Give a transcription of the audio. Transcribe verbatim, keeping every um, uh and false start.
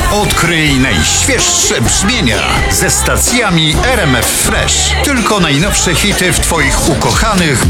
Odkryj najświeższe brzmienia ze stacjami R M F Fresh. Tylko najnowsze hity w Twoich ukochanych